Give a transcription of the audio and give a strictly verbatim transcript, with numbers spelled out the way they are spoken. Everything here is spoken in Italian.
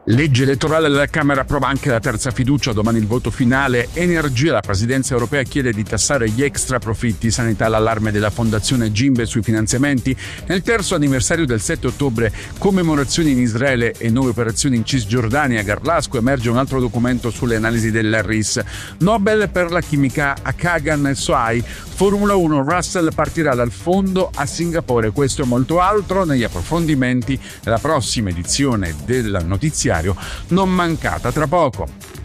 Legge elettorale della Camera approva anche la terza fiducia, domani il voto finale. Energia, la presidenza europea chiede di tassare gli extra profitti. Sanità, l'allarme della fondazione Gimbe sui finanziamenti. Nel terzo anniversario del sette ottobre, commemorazioni in Israele e nuove operazioni in Cisgiordania. Garlasco, emerge un altro documento sulle analisi dell'R I S. Nobel per la chimica a Kagan e Sohai. Formula uno, Russell partirà dal fondo a Singapore. Questo e molto altro negli approfondimenti della prossima edizione del notiziario non mancata tra poco.